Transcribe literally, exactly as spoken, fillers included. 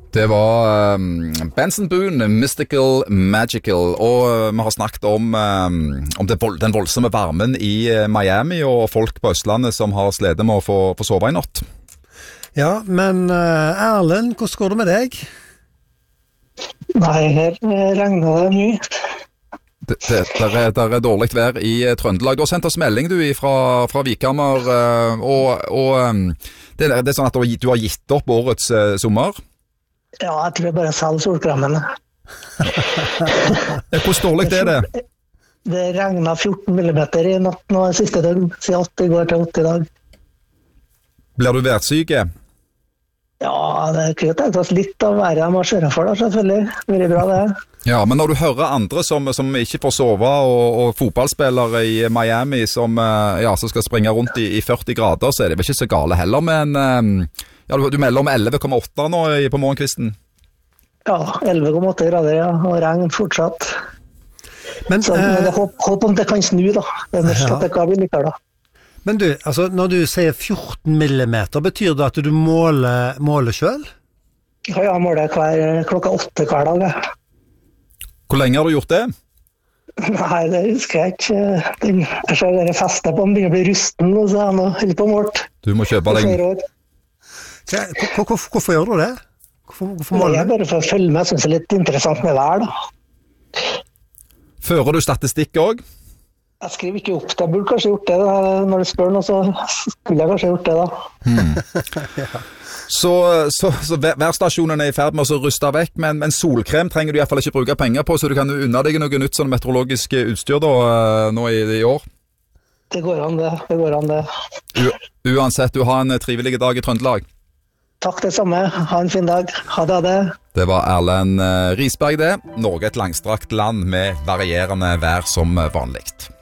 Det var um, Benson Boone, Mystical Magical, og uh, vi har snakket om, um, om det vold, den voldsomme varmen i uh, Miami, og folk på Østlandet som har slitt med å få, få sove i natt. Ja, men uh, Erlend, hvordan går det med deg? Nei, her regner det mye. Det, det, der, er, der er dårligt vær i uh, Trøndelag. Du har sendt oss melding du fra, fra Vikhammer, uh, og, og um, det, det er sånn at du, du har gitt opp årets uh, sommer. Ja, jeg tror jeg bare selger solkremmene. Hvor dårligt er det? Det regnet fjorten millimeter i natt nå siste døgn, siden åtte i går til åtte i dag. Blir du værsyke? Ja, det er ikke tenkt oss litt av været jeg må kjøre for da, selvfølgelig. Det blir bra det. Ja, men når du hører andre som, som ikke får sove, og, og fotballspillere i Miami som, ja, som skal springe rundt i, i førti grader, så er det vel ikke så gale heller, men ja, du, du melder om elleve komma åtte nå på morgenkvisten. Ja, elleve komma åtte grader, ja, og regn fortsatt. Men, så, men det, håp, håp om det kan snu da. Det er mest ja. At det kan bli likere da. Men du, altså, når du sier fjorten millimeter, betyr det at du måler, måler selv? Ja, jeg måler hver, klokka åtte hver dag. Ja. Hvor lenge har du gjort det? Nei, det husker jeg ikke. Den, jeg ser dere fester på den, begynner å bli rusten, og så er han helt på målt. Du må kjøpe deg. Hvorfor, hvorfor gjør du det? Hvorfor, hvorfor måler du? Jeg er bare for å følge med, jeg synes det er litt interessant med vær da. Fører du statistikk også? Jeg skriver ikke opp det, jeg burde kanskje gjort det da. Når du spør noe, så skulle jeg kanskje gjort det da. Hmm. ja. Så, så, så værstasjonen er i ferd med å ruste vekk, men, men solkrem trenger du i hvert fall ikke bruke penger på, så du kan unna deg noe nytt sånn meteorologisk utstyr da, nå i, i år. Det går an det, det går an det. U, uansett, du har en trivelig dag i Trøndelag. Takk det samme, ha en fin dag, ha det, ha det. Det var Erlend Risberg det, Norge et langstrakt land med varierende vær som vanligt.